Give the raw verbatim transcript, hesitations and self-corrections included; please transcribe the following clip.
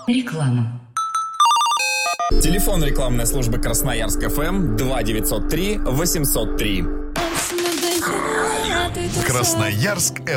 Реклама. Телефон рекламной службы Красноярск эф эм два девятьсот три восемьсот три. Красноярск эф эм.